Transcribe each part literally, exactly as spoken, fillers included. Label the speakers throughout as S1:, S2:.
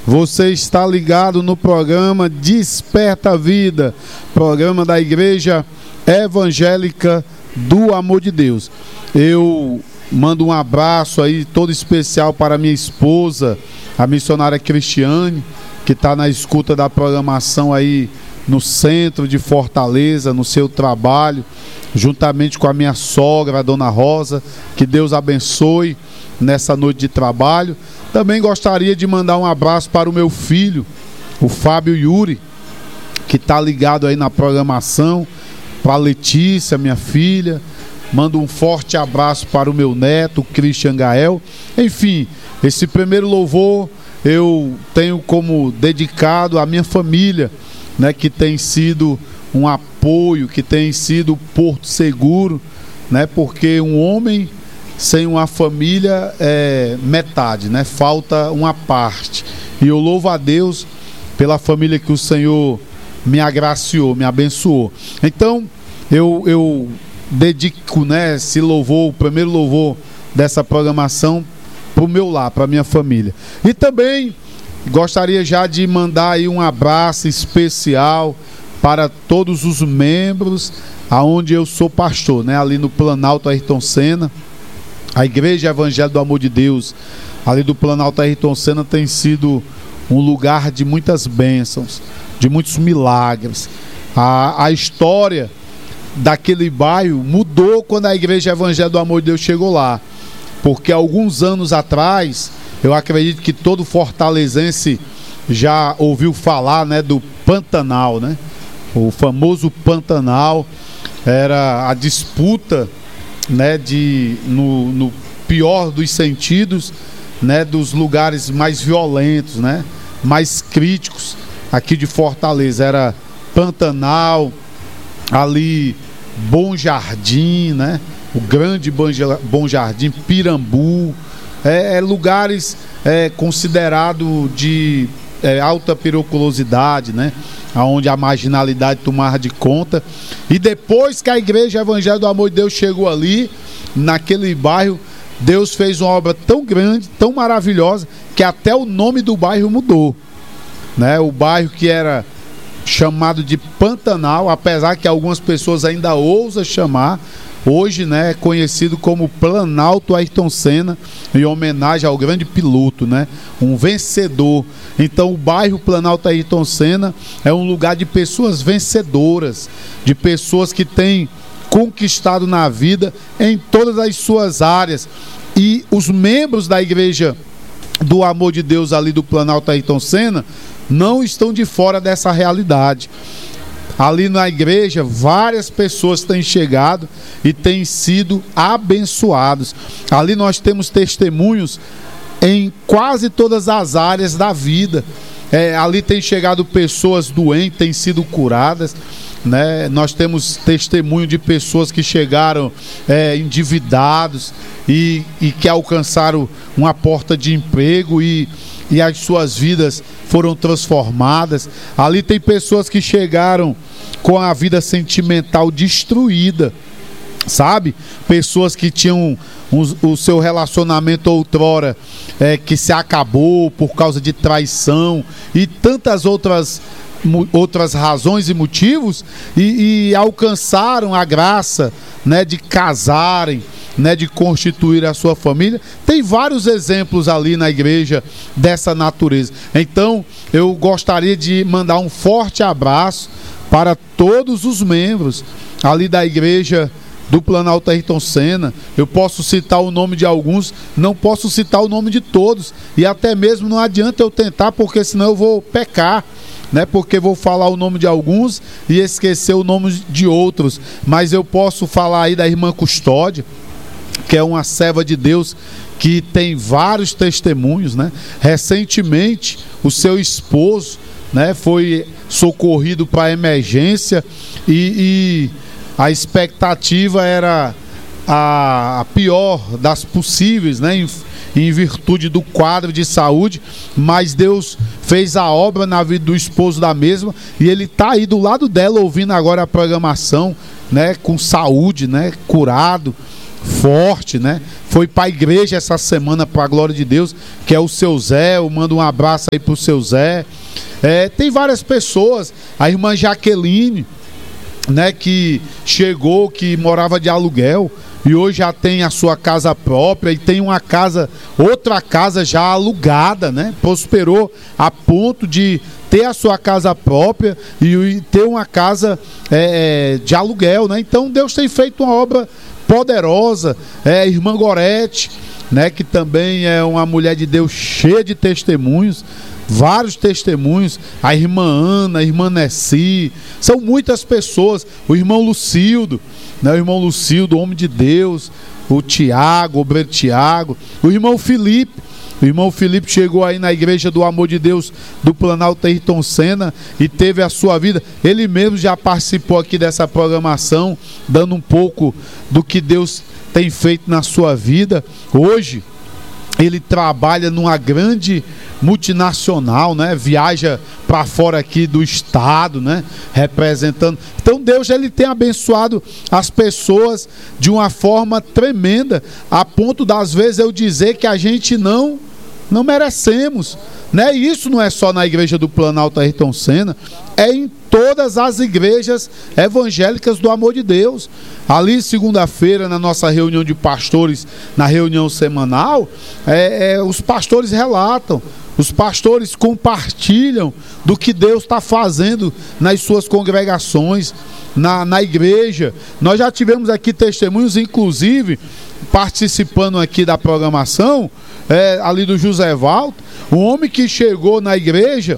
S1: Você está ligado no programa Desperta a Vida, programa da Igreja Evangélica do Amor de Deus. Eu mando um abraço aí todo especial para minha esposa, a missionária Cristiane, que está na escuta da programação aí no centro de Fortaleza, no seu trabalho, juntamente com a minha sogra, a dona Rosa. Que Deus abençoe nessa noite de trabalho. Também gostaria de mandar um abraço para o meu filho, o Fábio Yuri, que está ligado aí na programação, para a Letícia, minha filha. Mando um forte abraço para o meu neto, o Christian Gael. Enfim, esse primeiro louvor eu tenho como dedicado à minha família, né, que tem sido um apoio, que tem sido porto seguro, né, porque um homem sem uma família é metade, né, falta uma parte. E eu louvo a Deus pela família que o Senhor me agraciou, me abençoou. Então eu, eu dedico, né, esse louvor, o primeiro louvor dessa programação, para o meu lar, para a minha família. E também gostaria já de mandar aí um abraço especial para todos os membros aonde eu sou pastor, né? Ali no Planalto Ayrton Senna, a Igreja Evangélica do Amor de Deus, ali do Planalto Ayrton Senna, tem sido um lugar de muitas bênçãos, de muitos milagres. A, a história daquele bairro mudou quando a Igreja Evangélica do Amor de Deus chegou lá, porque alguns anos atrás, eu acredito que todo fortalezense já ouviu falar, né, do Pantanal, né? O famoso Pantanal era a disputa, né, de, no, no pior dos sentidos, né, dos lugares mais violentos, né, mais críticos aqui de Fortaleza. Era Pantanal, ali Bom Jardim, né, o grande Bom Jardim, Pirambu, é, é lugares é, considerados de é, alta periculosidade, né, onde a marginalidade tomava de conta. E depois que a Igreja Evangélica do Amor de Deus chegou ali, naquele bairro, Deus fez uma obra tão grande, tão maravilhosa, que até o nome do bairro mudou, né? O bairro que era chamado de Pantanal, apesar que algumas pessoas ainda ousam chamar, hoje, né, é conhecido como Planalto Ayrton Senna, em homenagem ao grande piloto, né, um vencedor. Então o bairro Planalto Ayrton Senna é um lugar de pessoas vencedoras, de pessoas que têm conquistado na vida em todas as suas áreas. E os membros da Igreja do Amor de Deus ali do Planalto Ayrton Senna não estão de fora dessa realidade. Ali na igreja, várias pessoas têm chegado e têm sido abençoados. Ali nós temos testemunhos em quase todas as áreas da vida. É, ali tem chegado pessoas doentes, têm sido curadas, né? Nós temos testemunho de pessoas que chegaram é, endividados e, e que alcançaram uma porta de emprego e, e as suas vidas foram transformadas. Ali tem pessoas que chegaram com a vida sentimental destruída, sabe? Pessoas que tinham um, o seu relacionamento outrora é, que se acabou por causa de traição e tantas outras outras razões e motivos, e, e alcançaram a graça, né, de casarem, né, de constituir a sua família. Tem vários exemplos ali na igreja dessa natureza. Então eu gostaria de mandar um forte abraço para todos os membros ali da igreja do Planalto Ayrton Senna. Eu posso citar o nome de alguns, não posso citar o nome de todos, e até mesmo não adianta eu tentar, porque senão eu vou pecar, né? Porque vou falar o nome de alguns e esquecer o nome de outros. Mas eu posso falar aí da irmã Custódia, que é uma serva de Deus que tem vários testemunhos, né? Recentemente o seu esposo, né, foi socorrido para emergência e, e a expectativa era a pior das possíveis, né, em, em virtude do quadro de saúde, mas Deus fez a obra na vida do esposo da mesma e ele está aí do lado dela ouvindo agora a programação, né, com saúde, né, curado. forte, né? Foi para a igreja essa semana, para a glória de Deus, que é o seu Zé. Eu mando um abraço aí para o seu Zé. É, tem várias pessoas, a irmã Jaqueline, né, que chegou, que morava de aluguel e hoje já tem a sua casa própria e tem uma casa, outra casa já alugada, né? Prosperou a ponto de ter a sua casa própria e ter uma casa é, de aluguel, né? Então Deus tem feito uma obra poderosa. É, irmã Gorete, né, que também é uma mulher de Deus cheia de testemunhos, vários testemunhos, a irmã Ana, a irmã Nessi, são muitas pessoas, o irmão Lucildo, né, o irmão Lucildo, homem de Deus, o Tiago, o obreiro Tiago, o irmão Felipe, o irmão Felipe chegou aí na igreja do Amor de Deus do Planalto Ayrton Senna e teve a sua vida, ele mesmo já participou aqui dessa programação, dando um pouco do que Deus tem feito na sua vida. Hoje ele trabalha numa grande multinacional, né? Viaja para fora aqui do estado, né? Representando. Então Deus, ele tem abençoado as pessoas de uma forma tremenda, a ponto das vezes eu dizer que a gente não não merecemos, né? E isso não é só na igreja do Planalto Ayrton Senna, é em todas as igrejas evangélicas do Amor de Deus. Ali segunda-feira, na nossa reunião de pastores, na reunião semanal, é, é, os pastores relatam, os pastores compartilham do que Deus está fazendo nas suas congregações, na, na igreja. Nós já tivemos aqui testemunhos, inclusive participando aqui da programação, é, ali do José Valdo, um homem que chegou na igreja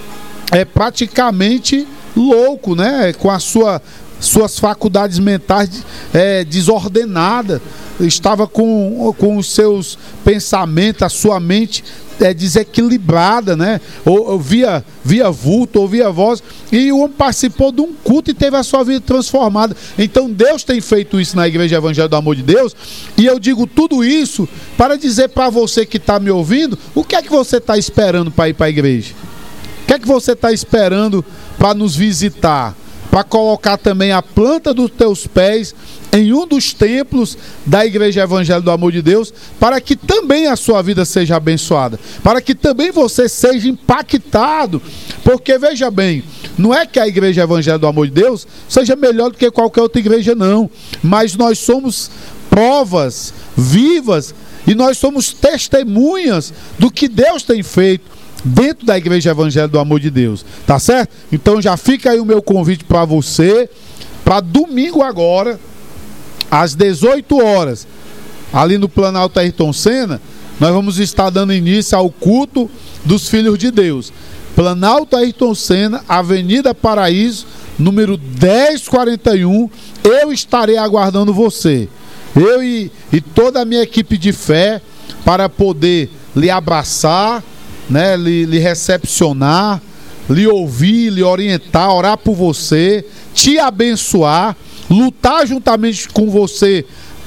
S1: é praticamente louco, né? Com a sua, suas faculdades mentais é, desordenadas, estava com, com os seus pensamentos, a sua mente é, desequilibrada, né? Ou, ou via, via vulto, ouvia voz, e o homem participou de um culto e teve a sua vida transformada. Então Deus tem feito isso na Igreja Evangélica do Amor de Deus, e eu digo tudo isso para dizer para você que está me ouvindo, o que é que você está esperando para ir para a igreja? O que é que você está esperando para nos visitar? Para colocar também a planta dos teus pés em um dos templos da Igreja Evangélica do Amor de Deus, para que também a sua vida seja abençoada, para que também você seja impactado, porque veja bem, não é que a Igreja Evangélica do Amor de Deus seja melhor do que qualquer outra igreja, não, mas nós somos provas vivas e nós somos testemunhas do que Deus tem feito dentro da Igreja Evangélica do Amor de Deus, tá certo? Então já fica aí o meu convite para você, para domingo agora, às dezoito horas, ali no Planalto Ayrton Senna, nós vamos estar dando início ao culto dos filhos de Deus. Planalto Ayrton Senna, Avenida Paraíso, número dez quarenta e um, eu estarei aguardando você, eu e, e toda a minha equipe de fé, para poder lhe abraçar, né, lhe, lhe recepcionar, lhe ouvir, lhe orientar, orar por você, te abençoar, lutar juntamente com você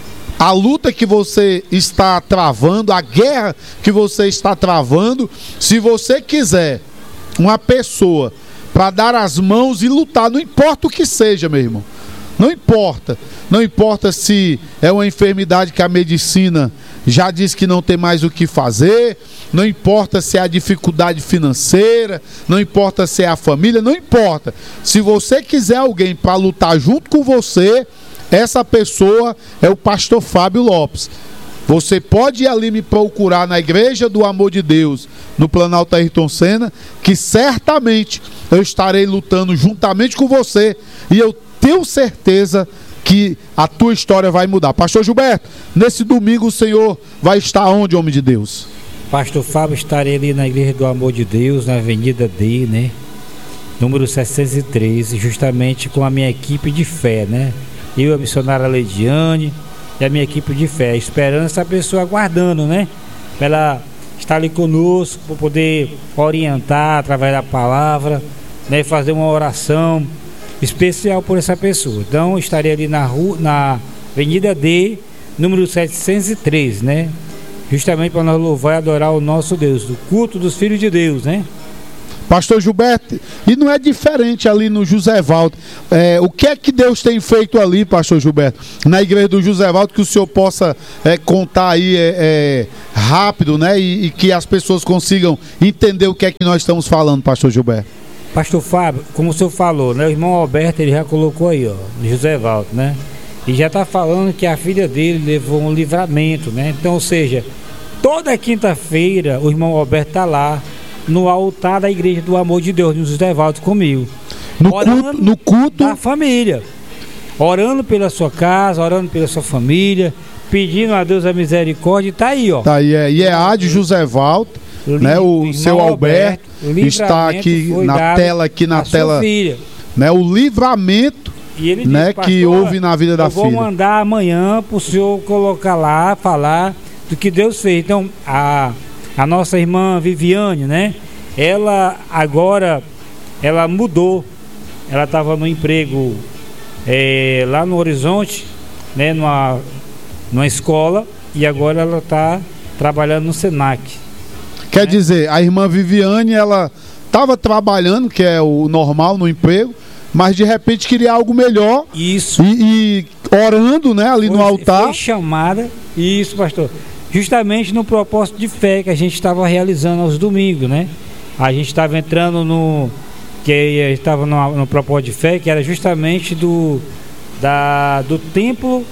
S1: a luta que você está travando, a guerra que você está travando. Se você quiser uma pessoa para dar as mãos e lutar, não importa o que seja, meu irmão, não importa, não importa se é uma enfermidade que a medicina já diz que não tem mais o que fazer, não importa se é a dificuldade financeira, não importa se é a família, não importa. Se você quiser alguém para lutar junto com você, essa pessoa é o pastor Fábio Lopes. Você pode ir ali me procurar na Igreja do Amor de Deus, no Planalto Ayrton Senna, que certamente eu estarei lutando juntamente com você, e eu tenho certeza que a tua história vai mudar. Pastor Gilberto, nesse domingo o Senhor vai estar onde, homem de Deus?
S2: Pastor Fábio, estarei ali na Igreja do Amor de Deus, na Avenida D, né? Número setecentos e treze, justamente com a minha equipe de fé, né? Eu, a missionária Leidiane e a minha equipe de fé, esperando essa pessoa, aguardando, né? Para ela estar ali conosco, para poder orientar através da palavra, né? Fazer uma oração especial por essa pessoa. Então, estarei ali na rua, na Avenida D, número setecentos e treze, né? Justamente para nós louvar e adorar o nosso Deus, o culto dos filhos de Deus, né?
S1: Pastor Gilberto, e não é diferente ali no José Valdo. É, o que é que Deus tem feito ali, pastor Gilberto, na igreja do José Valdo, que o senhor possa é, contar aí é, é, rápido, né? E, e que as pessoas consigam entender o que é que nós estamos falando, pastor Gilberto.
S2: Pastor Fábio, como o senhor falou, né? O irmão Alberto, ele já colocou aí, ó, no José Valdo, né? E já está falando que a filha dele levou um livramento, né? Então, ou seja, toda quinta-feira o irmão Alberto está lá no altar da Igreja do Amor de Deus, no José Valdo, comigo.
S1: No culto, no culto
S2: da família. Orando pela sua casa, orando pela sua família, pedindo a Deus a misericórdia, e tá aí, ó.
S1: Tá aí, é I E A de José Valdo, né? O, o seu Alberto, Alberto está aqui na tela, aqui na tela, né? O livramento, e ele né, disse, que houve na vida da filha. Eu vou
S2: mandar amanhã para o senhor colocar lá, falar do que Deus fez. Então, a A nossa irmã Viviane, né? Ela agora, ela mudou. Ela estava no emprego é, lá no Horizonte, né? Numa, numa escola, e agora ela está trabalhando no Senac.
S1: Quer né? dizer, a irmã Viviane, ela estava trabalhando, que é o normal no emprego, mas de repente queria algo melhor.
S2: Isso.
S1: E, e orando, né? Ali foi, no altar.
S2: Foi chamada. Isso, pastor. Justamente no propósito de fé que a gente estava realizando aos domingos, né? A gente estava entrando no... que estava no, no propósito de fé, que era justamente do... Da, do templo...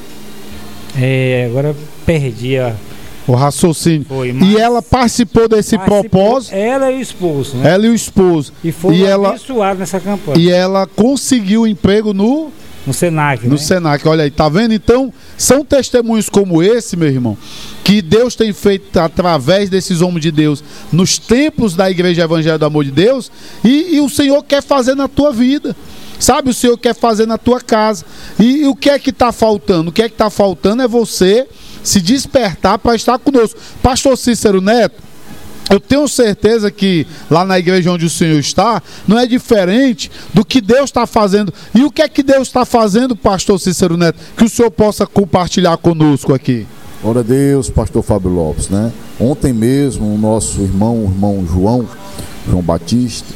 S2: É, agora perdi a...
S1: O raciocínio. Foi, e ela participou desse participou, propósito.
S2: Ela e o esposo, né?
S1: Ela e o esposo.
S2: E foi
S1: e
S2: abençoado ela, nessa campanha.
S1: E ela conseguiu emprego no...
S2: No Senac,
S1: No
S2: né?
S1: Senac, olha aí, tá vendo? Então, são testemunhos como esse, meu irmão, que Deus tem feito através desses homens de Deus nos templos da Igreja Evangélica do Amor de Deus, e, e o Senhor quer fazer na tua vida, sabe? O Senhor quer fazer na tua casa. E, e o que é que está faltando? O que é que está faltando é você se despertar para estar conosco. Pastor Cícero Neto, eu tenho certeza que lá na igreja onde o Senhor está, não é diferente do que Deus está fazendo. E o que é que Deus está fazendo, pastor Cícero Neto, que o Senhor possa compartilhar conosco aqui?
S3: Glória a Deus, pastor Fábio Lopes, né? Ontem mesmo, o nosso irmão, o irmão João, João Batista,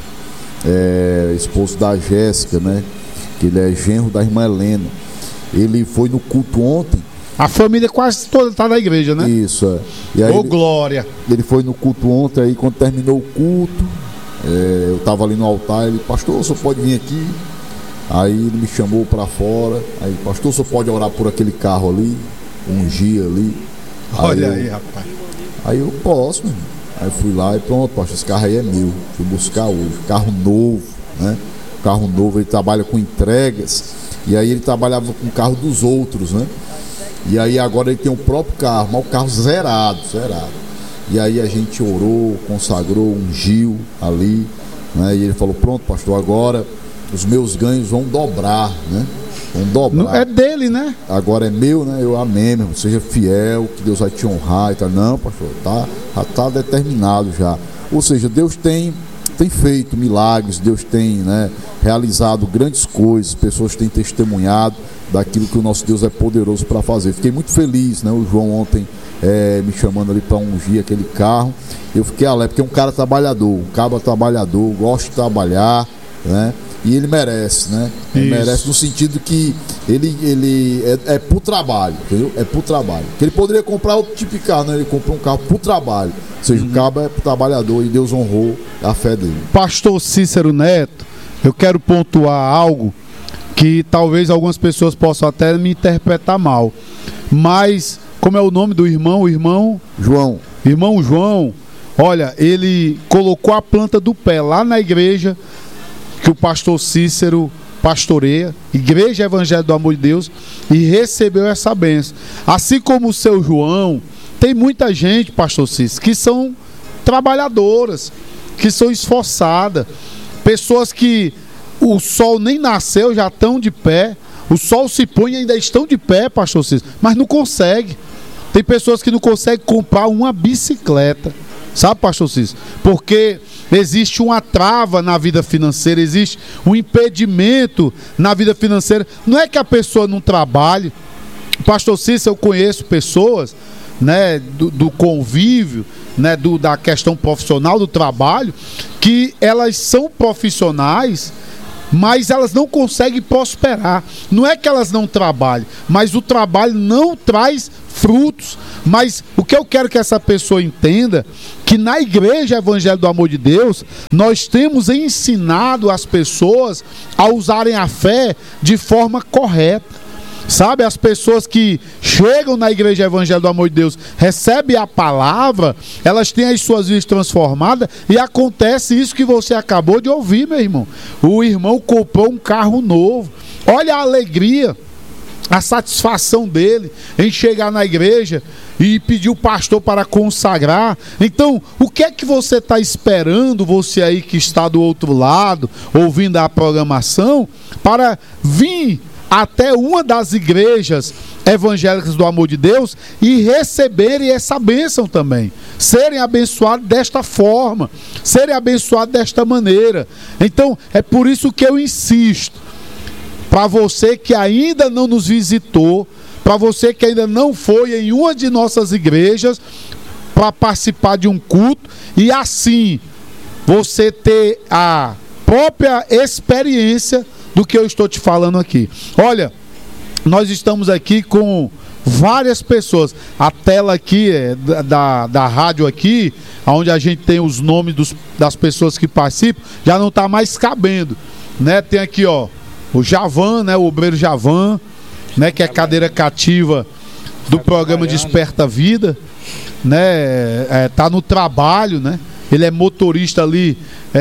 S3: é, esposo da Jéssica, né? Que ele é genro da irmã Helena. Ele foi no culto ontem.
S1: A família quase toda está na igreja, né?
S3: Isso, é. E aí
S1: Ô,
S3: ele,
S1: glória!
S3: Ele foi no culto ontem, aí quando terminou o culto, é, eu estava ali no altar, ele, pastor, o senhor pode vir aqui? Aí ele me chamou para fora, aí, pastor, o senhor pode orar por aquele carro ali, ungir ali?
S1: Olha
S3: aí,
S1: aí,
S3: eu,
S1: rapaz.
S3: Aí eu posso, mano. Aí fui lá e pronto, pastor, esse carro aí é meu, fui buscar hoje, carro novo, né? Carro novo, ele trabalha com entregas, e aí ele trabalhava com o carro dos outros, né? E aí agora ele tem o próprio carro, mas o carro zerado, zerado. E aí a gente orou, consagrou, ungiu ali, né? E ele falou, pronto, pastor, agora os meus ganhos vão dobrar, né? Vão dobrar.
S1: Não, é dele, né?
S3: Agora é meu, né? Eu amém, meu irmão, seja fiel, que Deus vai te honrar e tal. Não, pastor, tá, já tá determinado já. Ou seja, Deus tem, tem feito milagres, Deus tem, né, realizado grandes coisas, pessoas têm testemunhado daquilo que o nosso Deus é poderoso para fazer. Fiquei muito feliz, né? O João ontem é, me chamando ali para ungir aquele carro. Eu fiquei alegre, porque é um cara trabalhador, um cabra trabalhador, gosta de trabalhar, né? E ele merece, né? Ele merece no sentido que ele, ele é, é pro trabalho, entendeu? É pro trabalho. Porque ele poderia comprar outro tipo de carro, né? Ele comprou um carro pro trabalho. Ou seja, uhum. O cabra é pro trabalhador e Deus honrou a fé dele.
S1: Pastor Cícero Neto, eu quero pontuar algo que talvez algumas pessoas possam até me interpretar mal, mas como é o nome do irmão? O irmão
S3: João.
S1: Irmão João, olha, ele colocou a planta do pé lá na igreja que o pastor Cícero pastoreia, Igreja Evangélica do Amor de Deus, e recebeu essa bênção. Assim como o seu João, tem muita gente, pastor Cícero, que são trabalhadoras, que são esforçadas, pessoas que o sol nem nasceu, já estão de pé. O sol se põe e ainda estão de pé, pastor Cícero, mas não consegue. Tem pessoas que não conseguem comprar uma bicicleta, sabe, pastor Cícero? Porque existe uma trava na vida financeira, existe um impedimento na vida financeira. Não é que a pessoa não trabalhe. Pastor Cícero, eu conheço pessoas, né, do, do convívio, né, do, da questão profissional, do trabalho, que elas são profissionais, mas elas não conseguem prosperar. Não é que elas não trabalhem, mas o trabalho não traz frutos. Mas o que eu quero que essa pessoa entenda, que na Igreja Evangelho do Amor de Deus, nós temos ensinado as pessoas a usarem a fé de forma correta. Sabe, as pessoas que chegam na Igreja Evangelho do Amor de Deus, recebem a palavra, elas têm as suas vidas transformadas e acontece isso que você acabou de ouvir, meu irmão. O irmão comprou um carro novo. Olha a alegria, a satisfação dele em chegar na igreja e pedir o pastor para consagrar. Então, o que é que você está esperando, você aí que está do outro lado, ouvindo a programação, para vir até uma das igrejas evangélicas do Amor de Deus e receberem essa bênção também, serem abençoados desta forma, serem abençoados desta maneira. Então, é por isso que eu insisto, para você que ainda não nos visitou, para você que ainda não foi em uma de nossas igrejas para participar de um culto e assim você ter a própria experiência do que eu estou te falando aqui. Olha, nós estamos aqui com várias pessoas. A tela aqui é da, da, da rádio aqui, onde a gente tem os nomes dos, das pessoas que participam, já não está mais cabendo, né? Tem aqui, ó, o Javan, né? O obreiro Javan, né? Que é cadeira cativa do programa Desperta Vida, né? É, tá no trabalho, né? Ele é motorista ali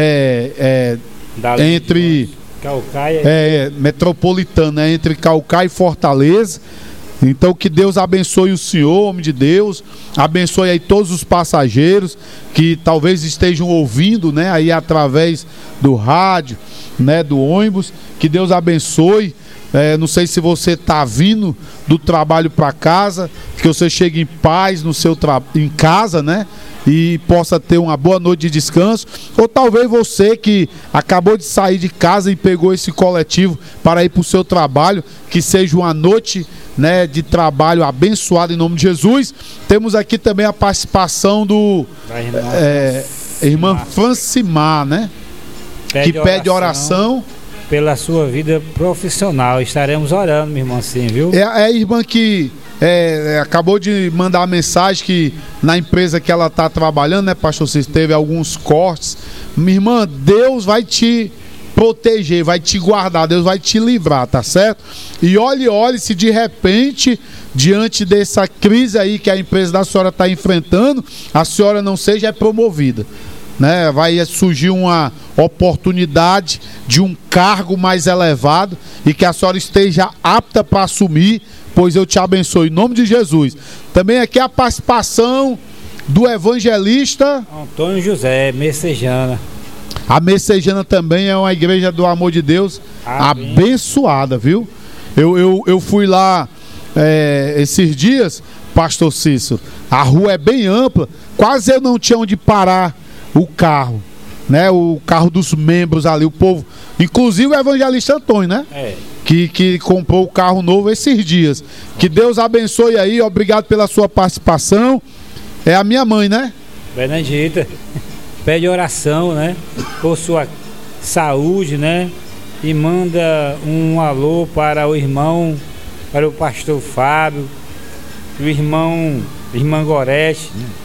S1: é, é, entre
S2: Caucaia.
S1: É, metropolitano, né? Entre Caucaia e Fortaleza. Então que Deus abençoe o senhor, homem de Deus, abençoe aí todos os passageiros que talvez estejam ouvindo, né, aí através do rádio, né, do ônibus. Que Deus abençoe. É, não sei se você está vindo do trabalho para casa, que você chegue em paz no seu tra... em casa, né? E possa ter uma boa noite de descanso. Ou talvez você que acabou de sair de casa e pegou esse coletivo para ir para o seu trabalho, que seja uma noite, né, de trabalho abençoada em nome de Jesus. Temos aqui também a participação do irmã, é, irmã Francimar, né?
S2: Pede
S1: que pede oração, oração
S2: pela sua vida profissional. Estaremos orando, minha irmã, sim, viu?
S1: É, é a irmã que é, acabou de mandar uma mensagem que na empresa que ela está trabalhando, né, pastor, você teve alguns cortes. Minha irmã, Deus vai te proteger, vai te guardar, Deus vai te livrar, tá certo? E olhe, olhe se de repente, diante dessa crise aí que a empresa da senhora está enfrentando, a senhora não seja promovida, né? Vai surgir uma oportunidade de um cargo mais elevado e que a senhora esteja apta para assumir, pois eu te abençoo em nome de Jesus. Também aqui a participação do evangelista
S2: Antônio José Messejana.
S1: A Messejana também é uma igreja do Amor de Deus, Amém, abençoada, viu? Eu, eu, eu fui lá é, esses dias, pastor Cícero, a rua é bem ampla, quase eu não tinha onde parar o carro, né? O carro dos membros ali, o povo, inclusive o evangelista Antônio, né? É. Que, que comprou o carro novo esses dias. Que Deus abençoe aí, obrigado pela sua participação. É a minha mãe, né?
S2: Benedita. Pede oração, né? Por sua saúde, né? E manda um alô para o irmão, para o pastor Fábio, o irmão, irmã Gorete.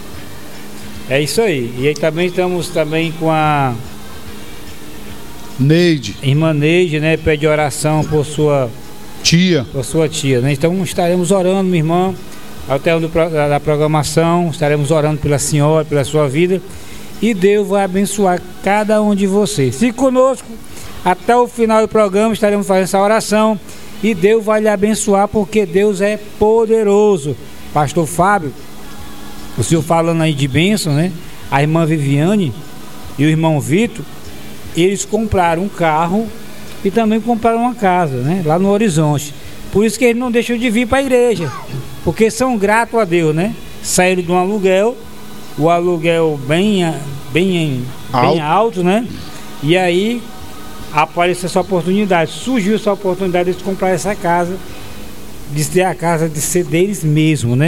S2: É isso aí. E aí também estamos também com a
S1: Neide.
S2: Irmã Neide, né? Pede oração por sua
S1: tia.
S2: Por sua tia, né? Então estaremos orando, minha irmã, ao término da programação, estaremos orando pela senhora, pela sua vida. E Deus vai abençoar cada um de vocês. Fique conosco até o final do programa, estaremos fazendo essa oração. E Deus vai lhe abençoar, porque Deus é poderoso. Pastor Fábio, o senhor falando aí de bênção, né? A irmã Viviane e o irmão Vitor, eles compraram um carro e também compraram uma casa, né? Lá no Horizonte. Por isso que eles não deixam de vir para a igreja, porque são gratos a Deus, né? Saíram de um aluguel, o aluguel bem, bem, alto. bem alto, né? E aí apareceu essa oportunidade, surgiu essa oportunidade de comprar essa casa, de ter a casa de ser deles mesmo, né?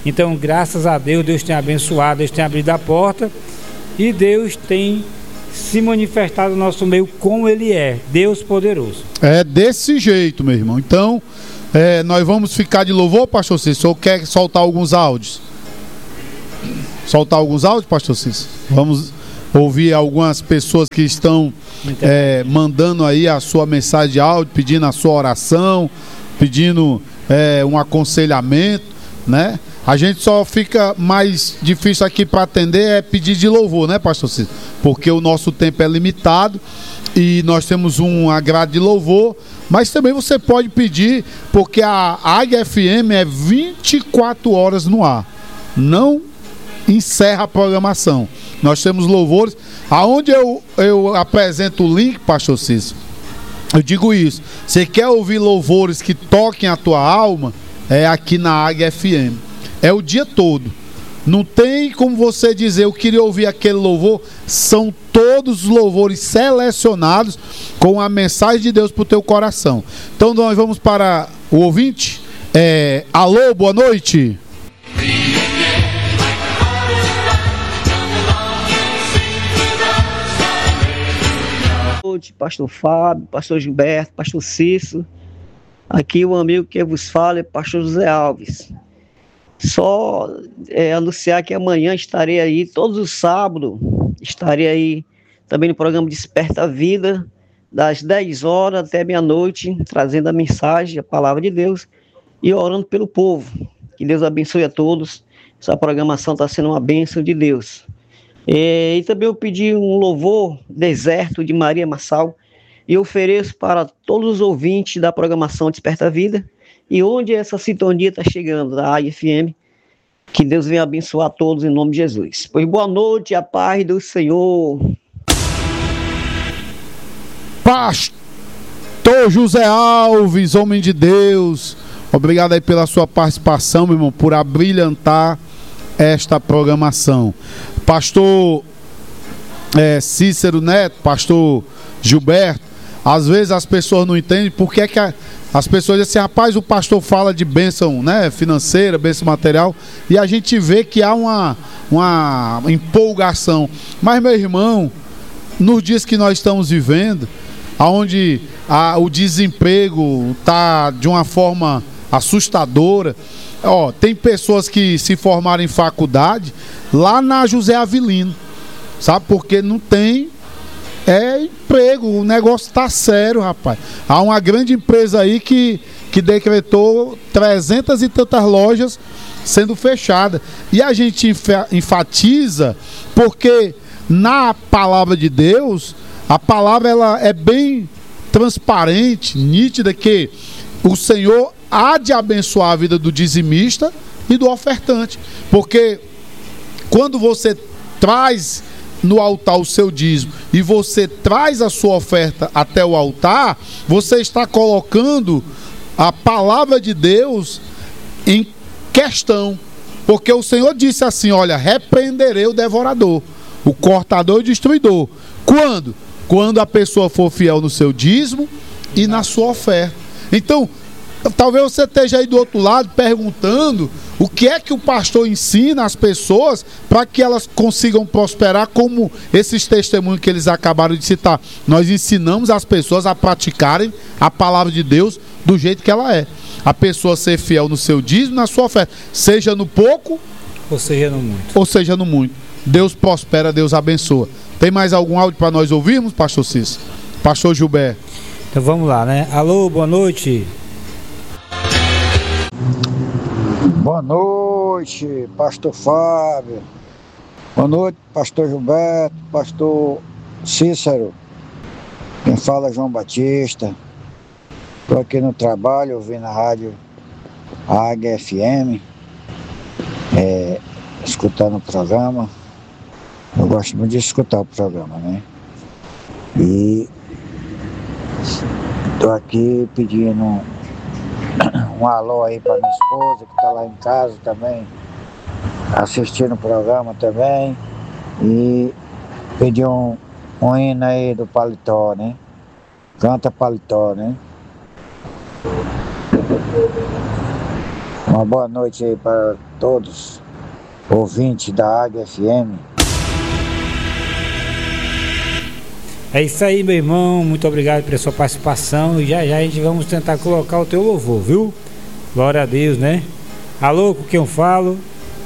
S2: Então, graças a Deus, Deus tem abençoado, Deus tem abrido a porta e Deus tem se manifestado no nosso meio como Ele é, Deus poderoso.
S1: É desse jeito, meu irmão. Então, é, nós vamos ficar de louvor, pastor Cícero? Ou quer soltar alguns áudios? Soltar alguns áudios, pastor Cícero? Vamos ouvir algumas pessoas que estão é, mandando aí a sua mensagem de áudio, pedindo a sua oração, pedindo é, um aconselhamento, né? A gente só fica mais difícil aqui para atender é pedir de louvor, né, pastor Cícero? Porque o nosso tempo é limitado e nós temos um agrado de louvor, mas também você pode pedir, porque a Águia F M é vinte e quatro horas no ar, não encerra a programação. Nós temos louvores, aonde eu, eu apresento o link, pastor Cícero, eu digo isso, você quer ouvir louvores que toquem a tua alma, é aqui na Águia F M. É o dia todo. Não tem como você dizer, eu queria ouvir aquele louvor. São todos os louvores selecionados com a mensagem de Deus para o teu coração. Então nós vamos para o ouvinte. É, alô, boa noite.
S4: Boa noite, pastor Fábio, pastor Gilberto, pastor Cícero. Aqui o amigo que vos fala é pastor José Alves. Só é, anunciar que amanhã estarei aí, todos os sábados, estarei aí também no programa Desperta a Vida, das dez horas até meia-noite, trazendo a mensagem, a palavra de Deus e orando pelo povo. Que Deus abençoe a todos. Essa programação está sendo uma bênção de Deus. É, e também eu pedi um louvor, Deserto, de Maria Massal, e ofereço para todos os ouvintes da programação Desperta a Vida, e onde essa sintonia está chegando, da Águia F M, que Deus venha abençoar a todos em nome de Jesus. Pois boa noite, a paz do Senhor.
S1: Pastor José Alves, homem de Deus, obrigado aí pela sua participação, meu irmão, por abrilhantar esta programação. Pastor é, Cícero Neto, pastor Gilberto, às vezes as pessoas não entendem porque é que a, as pessoas dizem assim, rapaz, o pastor fala de bênção, né, financeira, bênção material, e a gente vê que há uma, uma empolgação. Mas, meu irmão, nos dias que nós estamos vivendo, onde a, o desemprego está de uma forma assustadora, ó, tem pessoas que se formaram em faculdade lá na José Avelino, sabe, porque não tem é emprego, o negócio tá sério, rapaz. Há uma grande empresa aí que, que decretou trezentas e tantas lojas sendo fechadas. E a gente enfatiza porque na palavra de Deus, a palavra ela é bem transparente, nítida, que o Senhor há de abençoar a vida do dizimista e do ofertante. Porque quando você traz no altar o seu dízimo e você traz a sua oferta até o altar, você está colocando a palavra de Deus em questão, porque o Senhor disse assim, olha, repreenderei o devorador, o cortador e o destruidor. Quando? Quando a pessoa for fiel no seu dízimo e na sua oferta. Então, talvez você esteja aí do outro lado perguntando o que é que o pastor ensina às pessoas para que elas consigam prosperar, como esses testemunhos que eles acabaram de citar. Nós ensinamos as pessoas a praticarem a palavra de Deus do jeito que ela é. A pessoa ser fiel no seu dízimo, na sua oferta, seja no pouco
S2: ou seja no muito.
S1: Ou seja no muito. Deus prospera, Deus abençoa. Tem mais algum áudio para nós ouvirmos, pastor Cícero? Pastor Gilberto.
S2: Então vamos lá, né? Alô, boa noite.
S5: Boa noite, pastor Fábio. Boa noite, pastor Gilberto, pastor Cícero. Quem fala é João Batista. Estou aqui no trabalho, ouvindo a rádio Águia F M, é, escutando o programa. Eu gosto muito de escutar o programa, né? E estou aqui pedindo um alô aí para minha esposa, que está lá em casa também, assistindo o programa também. E pedir um, um hino aí do Paletó, né? Canta Paletó, né? Uma boa noite aí para todos, ouvintes da Águia F M.
S2: É isso aí, meu irmão. Muito obrigado pela sua participação. E já já a gente vamos tentar colocar o teu louvor, viu? Glória a Deus, né? Alô, com quem eu falo?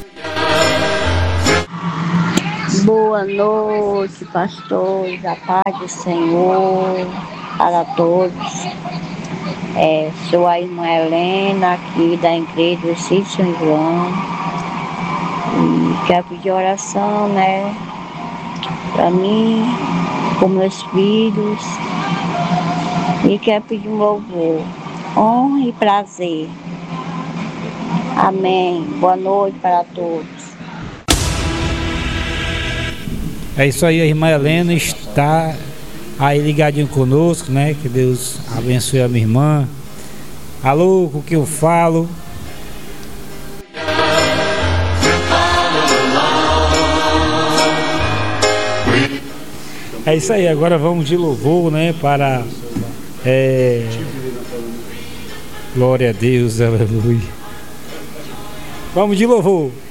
S6: Boa noite, pastores, a paz do Senhor para todos. É, sou a irmã Helena, aqui da igreja do Sítio São João. E quero pedir oração, né? Para mim, para meus filhos. E quero pedir um louvor, honra e prazer. Amém. Boa noite para todos.
S2: É isso aí, a irmã Helena está aí ligadinho conosco, né? Que Deus abençoe a minha irmã. Alô, com quem eu falo? É isso aí, agora vamos de louvor, né? Para. É... Glória a Deus, aleluia. Vamos de louvor.